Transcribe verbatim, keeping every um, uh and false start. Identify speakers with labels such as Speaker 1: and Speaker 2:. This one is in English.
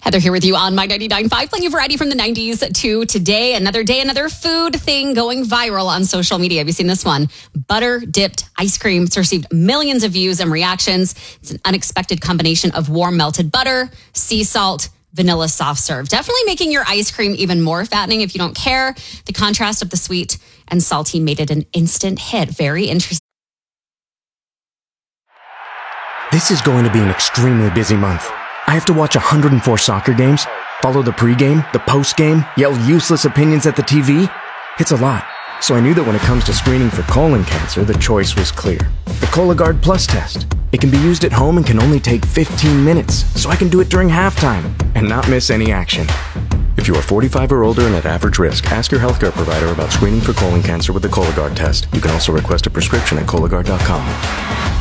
Speaker 1: Heather here with you on My ninety-nine point five, playing a variety from the nineties to today. Another day, another food thing going viral on social media. Have you seen this one? Butter-dipped ice cream. It's received millions of views and reactions. It's an unexpected combination of warm melted butter, sea salt, vanilla soft serve. Definitely making your ice cream even more fattening if you don't care. The contrast of the sweet and salty made it an instant hit. Very interesting.
Speaker 2: This is going to be an extremely busy month. I have to watch one hundred four soccer games, follow the pregame, the postgame, yell useless opinions at the T V. It's a lot. So I knew that when it comes to screening for colon cancer, the choice was clear. The Cologuard Plus test. It can be used at home and can only take fifteen minutes, so I can do it during halftime and not miss any action. If you are forty-five or older and at average risk, ask your healthcare provider about screening for colon cancer with the Cologuard test. You can also request a prescription at Cologuard dot com.